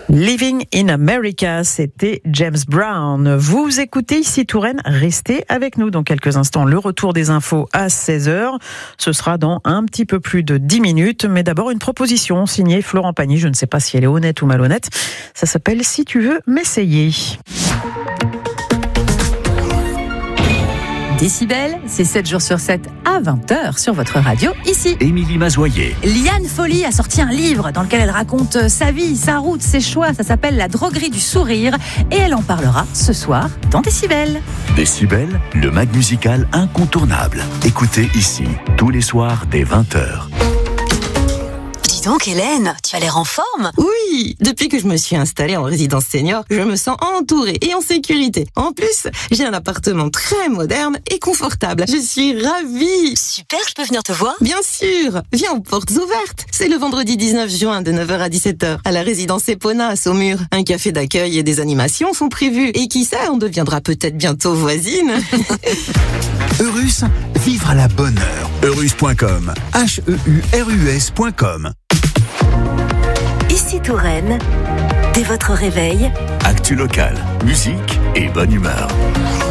Living in America, c'était James Brown. Vous écoutez ici Touraine, restez avec nous dans quelques instants. Le retour des infos à 16h, ce sera dans un petit peu plus de 10 minutes. Mais d'abord une proposition signée Florent Pagny, je ne sais pas si elle est honnête ou malhonnête. Ça s'appelle « Si tu veux m'essayer ». Décibel, c'est 7 jours sur 7 à 20h sur votre radio, ici. Émilie Mazoyer. Liane Folly a sorti un livre dans lequel elle raconte sa vie, sa route, ses choix. Ça s'appelle La droguerie du sourire et elle en parlera ce soir dans Décibel. Décibel, le mag musical incontournable. Écoutez ici, tous les soirs dès 20h. Dis donc Hélène, tu as l'air en forme. Oui, depuis que je me suis installée en résidence senior, je me sens entourée et en sécurité. En plus, j'ai un appartement très moderne et confortable. Je suis ravie. Super, je peux venir te voir? Bien sûr, viens aux portes ouvertes. C'est le vendredi 19 juin de 9h à 17h à la résidence Epona à Saumur. Un café d'accueil et des animations sont prévus. Et qui sait, on deviendra peut-être bientôt voisines. Eurus, vivre à la bonne heure. Eurus.com. HEURUS.com. Ici Touraine, dès votre réveil. Actu local, musique et bonne humeur.